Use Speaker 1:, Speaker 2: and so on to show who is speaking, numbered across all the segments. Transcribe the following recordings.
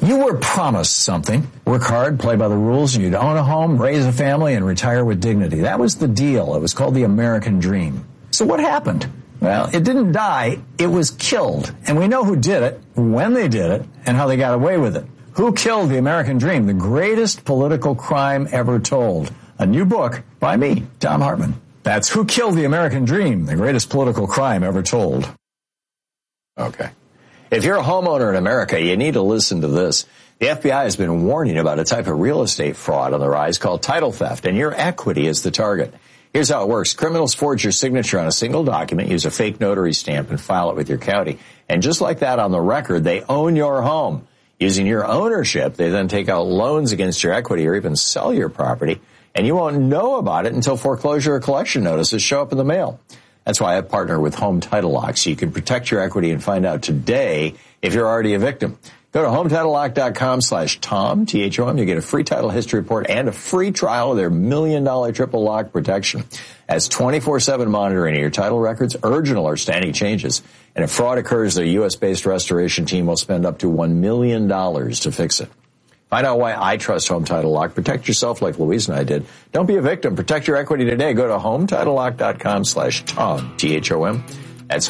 Speaker 1: You were promised something. Work hard, play by the rules, and you'd own a home, raise a family, and retire with dignity. That was the deal. It was called the American Dream. So what happened? Well, it didn't die. It was killed. And we know who did it, when they did it, and how they got away with it. Who Killed the American Dream? The greatest political crime ever told. A new book by me, Thom Hartmann. That's Who Killed the American Dream? The greatest political crime ever told. Okay. If you're a homeowner in America, you need to listen to this. The FBI has been warning about a type of real estate fraud on the rise called title theft, and your equity is the target. Here's how it works. Criminals forge your signature on a single document, use a fake notary stamp, and file it with your county. And just like that on the record, they own your home. Using your ownership, they then take out loans against your equity or even sell your property, and you won't know about it until foreclosure or collection notices show up in the mail. That's why I partner with Home Title Lock, so you can protect your equity and find out today if you're already a victim. Go to HometitleLock.com/Tom, T-H-O-M. You get a free title history report and a free trial of their $1 million triple lock protection. That's 24/7 monitoring of your title records, urgent or standing changes. And if fraud occurs, their U.S.-based restoration team will spend up to $1 million to fix it. Find out why I trust Home Title Lock. Protect yourself like Louise and I did. Don't be a victim. Protect your equity today. Go to HometitleLock.com/Tom, T-H-O-M. That's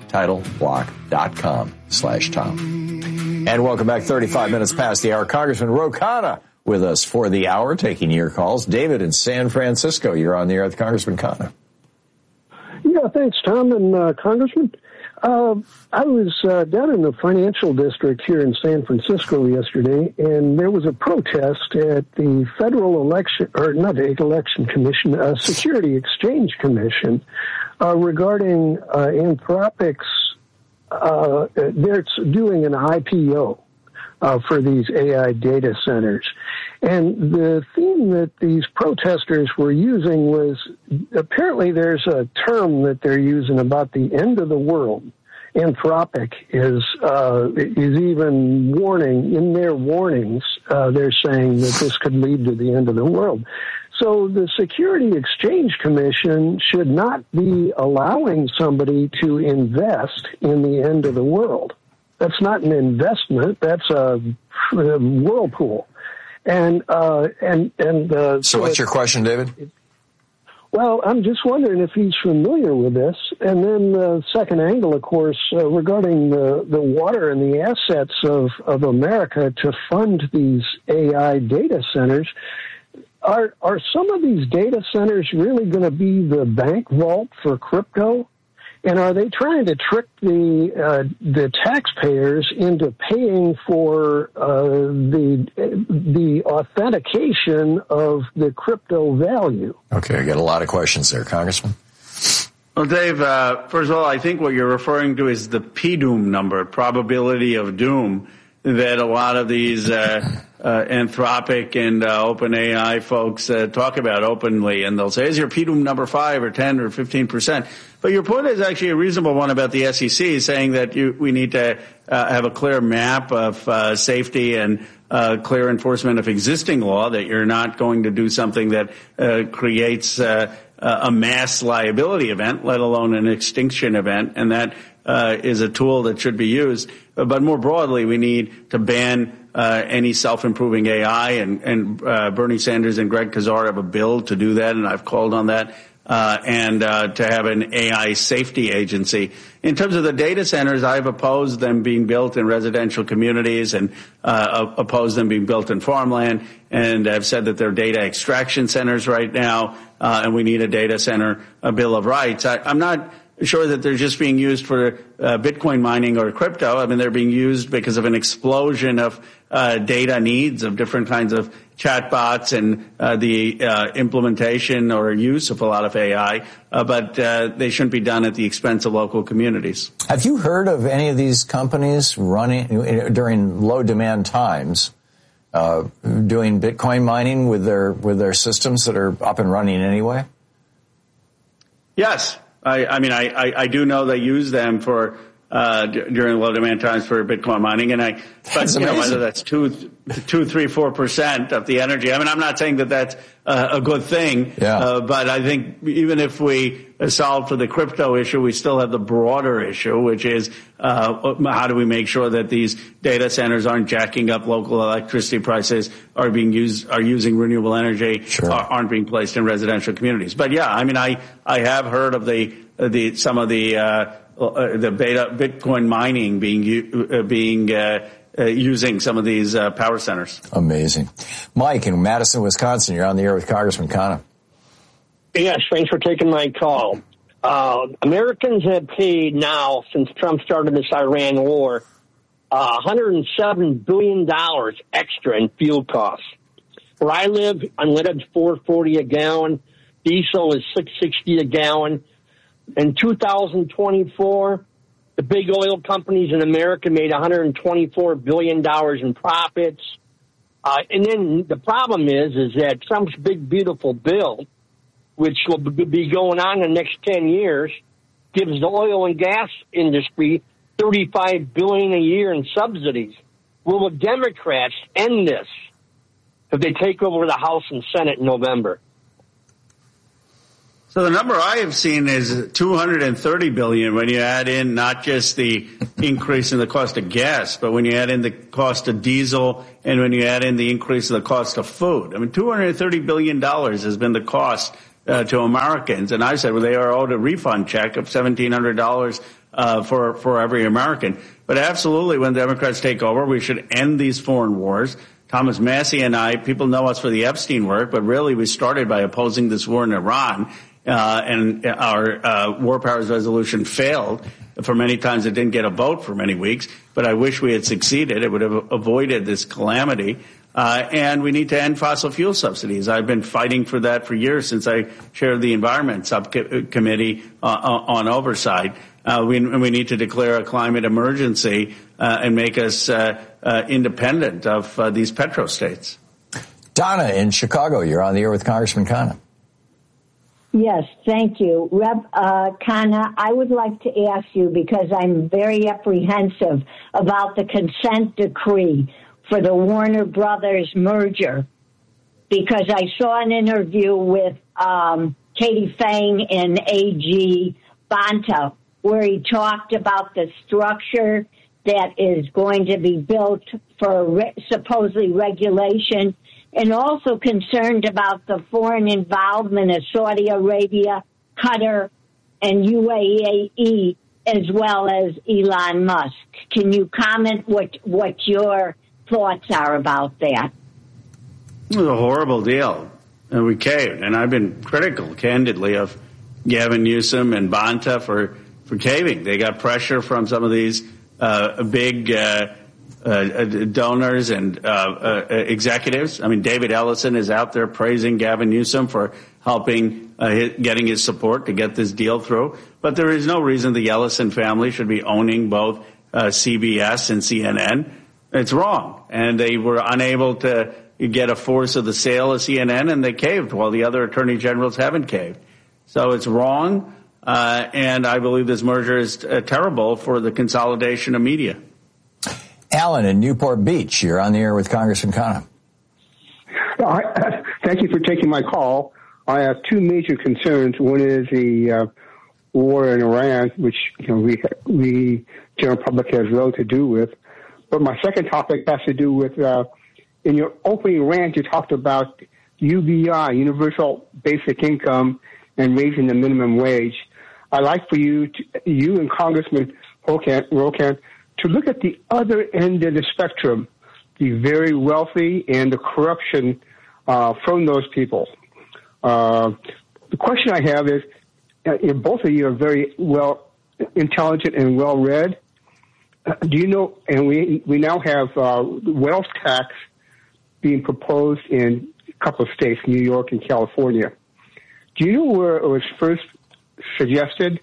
Speaker 1: HometitleLock.com/Tom. And welcome back. 35 minutes past the hour. Congressman Ro Khanna with us for the hour, taking your calls. David in San Francisco, you're on the air with Congressman Khanna.
Speaker 2: Yeah, thanks, Tom and Congressman. I was down in the financial district here in San Francisco yesterday, and there was a protest at the Federal Election, or not the Election Commission, Security Exchange Commission, regarding Anthropic's, they're doing an IPO for these AI data centers. And the theme that these protesters were using was, apparently there's a term that they're using about the end of the world. Anthropic is even warning, in their warnings, they're saying that this could lead to the end of the world. So the Security Exchange Commission should not be allowing somebody to invest in the end of the world. That's not an investment. That's a whirlpool. So
Speaker 1: what's your question, David?
Speaker 2: Well, I'm just wondering if he's familiar with this. And then the second angle, of course, regarding the water and the assets of America to fund these AI data centers. Are some of these data centers really going to be the bank vault for crypto? And are they trying to trick the taxpayers into paying for the authentication of the crypto value?
Speaker 1: Okay, I got a lot of questions there, Congressman.
Speaker 3: Well, Dave, first of all, I think what you're referring to is the PDOOM number, probability of doom, that a lot of these Anthropic and OpenAI folks talk about openly, and they'll say, is your PDOOM number 5 or 10 or 15%? But your point is actually a reasonable one about the SEC, saying that we need to have a clear map of safety and clear enforcement of existing law, that you're not going to do something that creates a mass liability event, let alone an extinction event, and that is a tool that should be used. But more broadly, we need to ban any self-improving AI, and Bernie Sanders and Greg Kazar have a bill to do that, and I've called on that, and to have an AI safety agency. In terms of the data centers, I've opposed them being built in residential communities and opposed them being built in farmland, and I've said that they're data extraction centers right now, and we need a data center bill of rights. I'm not sure that they're just being used for Bitcoin mining or crypto. I mean, they're being used because of an explosion of data needs of different kinds of chatbots and the implementation or use of a lot of AI, but they shouldn't be done at the expense of local communities.
Speaker 1: Have you heard of any of these companies running during low demand times, doing Bitcoin mining with their systems that are up and running anyway?
Speaker 3: Yes. I mean, I do know they use them for during low demand times for Bitcoin mining. And whether that's 3-4% of the energy. I mean, I'm not saying that that's a good thing, but I think even if we solve for the crypto issue, we still have the broader issue, which is how do we make sure that these data centers aren't jacking up local electricity prices, are using renewable energy, aren't being placed in residential communities. But yeah, I mean, I have heard of some of the Bitcoin mining being using some of these power centers.
Speaker 1: Amazing. Mike in Madison, Wisconsin, you're on the air with Congressman Khanna.
Speaker 4: Yes, thanks for taking my call. Americans have paid now, since Trump started this Iran war, $107 billion extra in fuel costs. Where I live, unleaded $4.40 a gallon. Diesel is $6.60 a gallon. In 2024, the big oil companies in America made $124 billion in profits. And then the problem is that Trump's big, beautiful bill, which will be going on in the next 10 years, gives the oil and gas industry $35 billion a year in subsidies. Will the Democrats end this if they take over the House and Senate in November?
Speaker 3: So the number I have seen is $230 billion when you add in not just the increase in the cost of gas, but when you add in the cost of diesel and when you add in the increase in the cost of food. I mean, $230 billion has been the cost to Americans. And I said, well, they are owed a refund check of $1,700 for every American. But absolutely, when the Democrats take over, we should end these foreign wars. Thomas Massie and I, people know us for the Epstein work, but really we started by opposing this war in Iran. And our war powers resolution failed. For many times it didn't get a vote for many weeks, but I wish we had succeeded. It would have avoided this calamity. And we need to end fossil fuel subsidies. I've been fighting for that for years since I chaired the Environment Subcommittee on Oversight. We need to declare a climate emergency and make us independent of these petrostates.
Speaker 1: Donna in Chicago, you're on the air with Congressman Khanna.
Speaker 5: Yes, thank you. Rep. Khanna, I would like to ask you, because I'm very apprehensive about the consent decree for the Warner Brothers merger, because I saw an interview with Katie Fang and A.G. Bonta where he talked about the structure that is going to be built for supposedly regulation, and also concerned about the foreign involvement of Saudi Arabia, Qatar, and UAE, as well as Elon Musk. Can you comment what your thoughts are about that?
Speaker 3: It was a horrible deal, and we caved. And I've been critical, candidly, of Gavin Newsom and Bonta for caving. They got pressure from some of these big donors and executives. I mean, David Ellison is out there praising Gavin Newsom for helping getting his support to get this deal through. But there is no reason the Ellison family should be owning both CBS and CNN. It's wrong. And they were unable to get a force of the sale of CNN, and they caved while the other attorney generals haven't caved. So it's wrong. And I believe this merger is terrible for the consolidation of media.
Speaker 1: Alan in Newport Beach, you're on the air with Congressman Khanna.
Speaker 6: Thank you for taking my call. I have two major concerns. One is the war in Iran, which we general public has little to do with. But my second topic has to do with, in your opening rant, you talked about UBI, Universal Basic Income, and raising the minimum wage. I'd like for you and Congressman Rokan, to look at the other end of the spectrum, the very wealthy and the corruption from those people. The question I have is, both of you are very well intelligent and well read. Do you know? And we now have wealth tax being proposed in a couple of states, New York and California. Do you know where it was first suggested?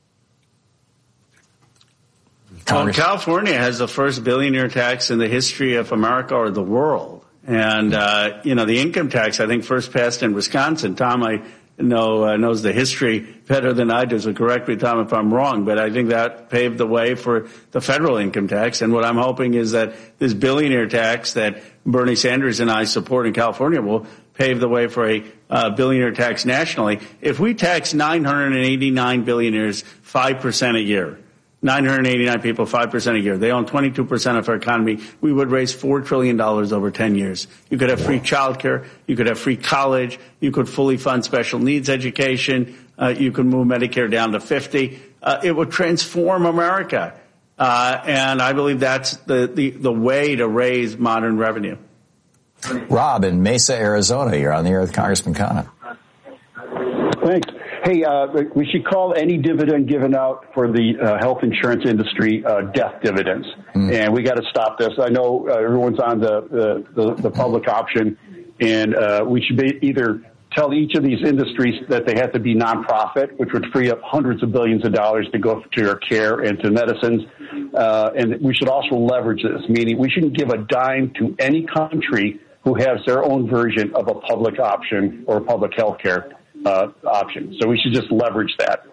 Speaker 3: Well, California has the first billionaire tax in the history of America or the world. And, the income tax, I think, first passed in Wisconsin. Tom, I knows the history better than I do, so correct me, Tom, if I'm wrong, but I think that paved the way for the federal income tax. And what I'm hoping is that this billionaire tax that Bernie Sanders and I support in California will pave the way for a billionaire tax nationally. If we tax 989 billionaires 5% a year, 989 people, 5% a year. They own 22% of our economy. We would raise $4 trillion over 10 years. You could have free childcare. You could have free college. You could fully fund special needs education. You could move Medicare down to 50. It would transform America. And I believe that's the way to raise modern revenue.
Speaker 1: Rob in Mesa, Arizona. You're on the air with Congressman Khanna.
Speaker 7: Thanks. Hey, we should call any dividend given out for the health insurance industry death dividends, and we got to stop this. I know everyone's on the public option, and we should either tell each of these industries that they have to be nonprofit, which would free up hundreds of billions of dollars to go to their care and to medicines, and we should also leverage this, meaning we shouldn't give a dime to any country who has their own version of a public option or public health care option. So we should just leverage that.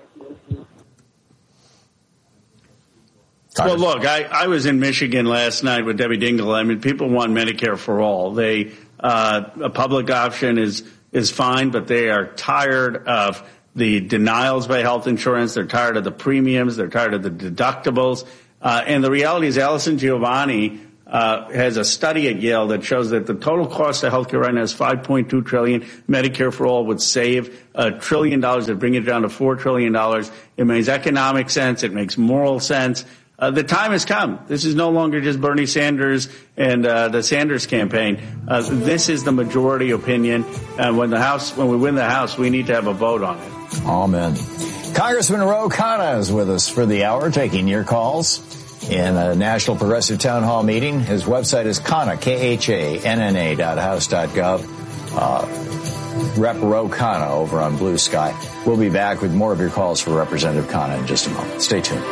Speaker 3: Well, look, I was in Michigan last night with Debbie Dingell. I mean, people want Medicare for all. A public option is fine, but they are tired of the denials by health insurance. They're tired of the premiums. They're tired of the deductibles. And the reality is Allison Giovanni has a study at Yale that shows that the total cost of healthcare right now is $5.2 trillion. Medicare for all would save $1 trillion to bring it down to $4 trillion. It makes economic sense. It makes moral sense. The time has come. This is no longer just Bernie Sanders and the Sanders campaign. This is the majority opinion. And when we win the House, we need to have a vote on it.
Speaker 1: Amen. Congressman Ro Khanna is with us for the hour, taking your calls. In a National Progressive Town Hall meeting. His website is Khanna, KHANNA.house.gov. Rep. Ro Khanna over on Blue Sky. We'll be back with more of your calls for Representative Khanna in just a moment. Stay tuned.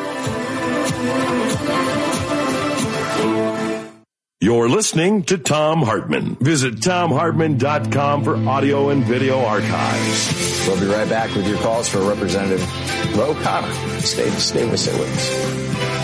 Speaker 8: You're listening to Thom Hartmann. Visit ThomHartmann.com for audio and video archives.
Speaker 1: We'll be right back with your calls for Representative Ro Khanna. Stay with us.